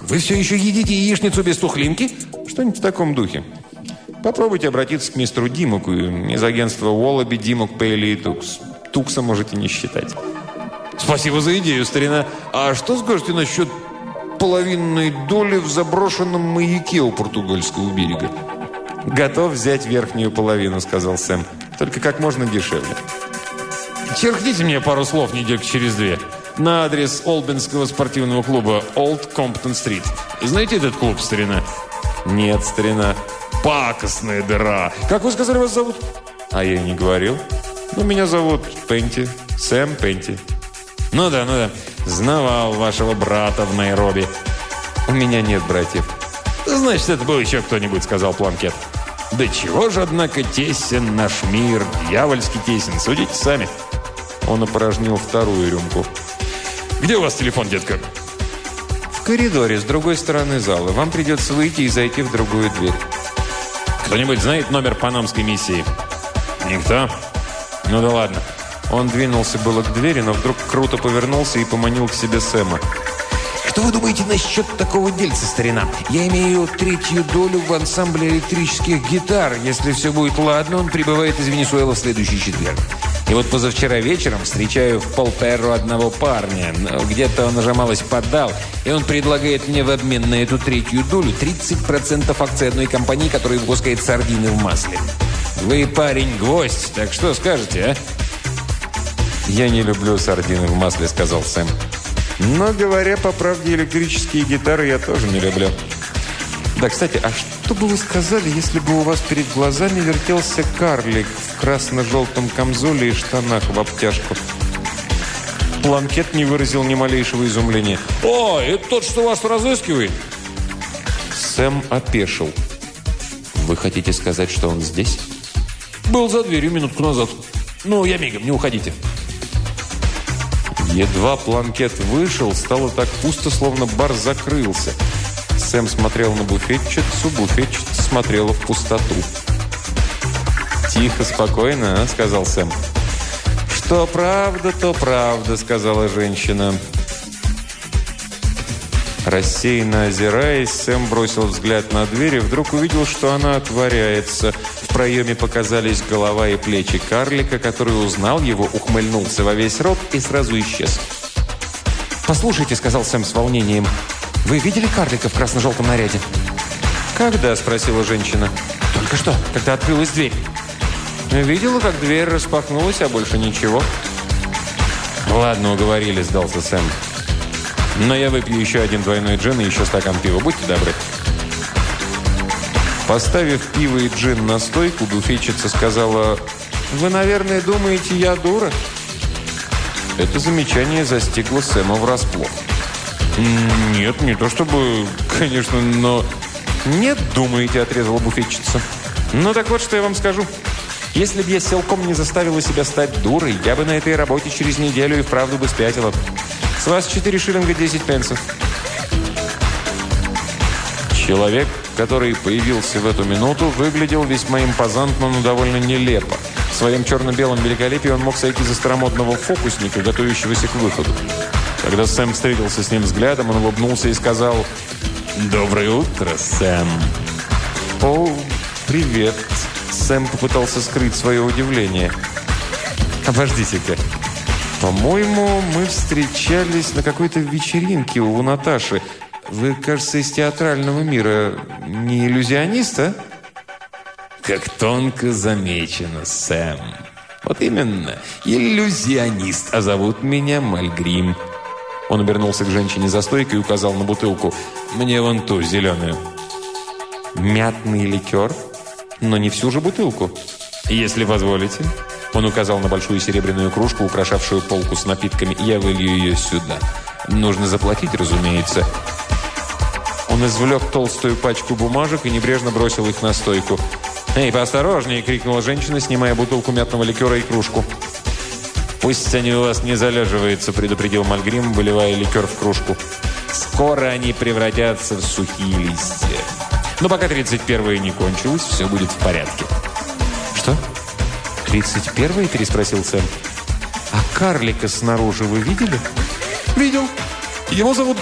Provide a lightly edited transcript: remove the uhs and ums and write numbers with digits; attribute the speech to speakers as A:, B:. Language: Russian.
A: Вы все еще едите яичницу без тухлинки? Что-нибудь в таком духе. Попробуйте обратиться к мистеру Димуку из агентства Уоллаби, Димук, Пейли и Тукс. Тукса можете не считать. Спасибо за идею, старина. А что скажете насчет половинной доли в заброшенном маяке у португальского берега? Готов взять верхнюю половину, сказал Сэм. Только как можно дешевле. Черкните мне пару слов недельки через 2 на адрес Олбинского спортивного клуба Old Compton Street. Знаете этот клуб, старина? Нет, старина. Пакостная дыра. Как вы сказали, вас зовут? А я и не говорил. Ну, меня зовут Пенти. Сэм Пенти. Ну да. Знавал вашего брата в Найроби. У меня нет братьев. Значит, это был еще кто-нибудь, сказал Планкет. Да чего же, однако, тесен наш мир, дьявольски тесен. Судите сами. Он опорожнил вторую рюмку. Где у вас телефон, детка? В коридоре, с другой стороны зала. Вам придется выйти и зайти в другую дверь. Кто-нибудь знает номер панамской миссии? Никто? Ну да ладно. Он двинулся было к двери, но вдруг круто повернулся и поманил к себе Сэма. Что вы думаете насчет такого дельца, старина? Я имею 1/3 долю в ансамбле электрических гитар. Если все будет ладно, он прибывает из Венесуэлы в следующий четверг. И вот позавчера вечером встречаю в Полперро одного парня. Где-то он нажималось поддал, и он предлагает мне в обмен на эту 1/3 долю 30% акций одной компании, которая выпускает сардины в масле. Вы, парень, гвоздь, так что скажете, а? «Я не люблю сардины в масле», — сказал Сэм. «Но, говоря по правде, электрические гитары я тоже не люблю». «Да, кстати, а что бы вы сказали, если бы у вас перед глазами вертелся карлик в красно-желтом камзоле и штанах в обтяжку?» Планкет не выразил ни малейшего изумления. «О, это тот, что вас разыскивает?» Сэм опешил. «Вы хотите сказать, что он здесь?» «Был за дверью минутку назад. Ну, я мигом, не уходите». Едва Планкет вышел, стало так пусто, словно бар закрылся. Сэм смотрел на буфетчицу, буфетчица смотрела в пустоту. «Тихо, спокойно, а?» – сказал Сэм. «Что правда, то правда», – сказала женщина. Рассеянно озираясь, Сэм бросил взгляд на дверь и вдруг увидел, что она отворяется. В проеме показались голова и плечи карлика, который узнал его, ухмыльнулся во весь рот и сразу исчез. «Послушайте», — сказал Сэм с волнением, — «вы видели карлика в красно-желтом наряде?» «Когда?» — спросила женщина. «Только что, когда открылась дверь». «Видела, как дверь распахнулась, а больше ничего». «Ладно, уговорили», — сдался Сэм. «Но я выпью еще один двойной джин и еще стакан пива. Будьте добры». Поставив пиво и джин на стойку, буфетчица сказала: «Вы, наверное, думаете, я дура?» Это замечание застигло Сэма врасплох. «Нет, не то чтобы, конечно, но...» «Нет, думаете», — отрезала буфетчица. «Ну так вот, что я вам скажу. Если бы я силком не заставила себя стать дурой, я бы на этой работе через неделю и вправду бы спятила. С вас 4 шиллинга 10 пенсов». Человек, который появился в эту минуту, выглядел весьма импозантно, но довольно нелепо. В своем черно-белом великолепии он мог сойти за старомодного фокусника, готовящегося к выходу. Когда Сэм встретился с ним взглядом, он улыбнулся и сказал: «Доброе утро, Сэм». «О, привет». Сэм попытался скрыть свое удивление. «Обождите-ка. По-моему, мы встречались на какой-то вечеринке у Наташи. Вы, кажется, из театрального мира. Не иллюзионист, а?» «Как тонко замечено, Сэм. Вот именно. Иллюзионист. А зовут меня Мальгрим». Он обернулся к женщине за стойкой и указал на бутылку. «Мне вон ту, зеленую». «Мятный ликер? Но не всю же бутылку». «Если позволите». Он указал на большую серебряную кружку, украшавшую полку с напитками. «Я вылью ее сюда. Нужно заплатить, разумеется». Он извлек толстую пачку бумажек и небрежно бросил их на стойку. «Эй, поосторожнее!» — крикнула женщина, снимая бутылку мятного ликера и кружку. «Пусть они у вас не залеживаются», — предупредил Мальгрим, выливая ликер в кружку. «Скоро они превратятся в сухие листья. Но пока 31-е не кончилось, все будет в порядке». «Что? 31-е?» — переспросил Сэм. «А карлика снаружи вы видели?» «Видел. Его зовут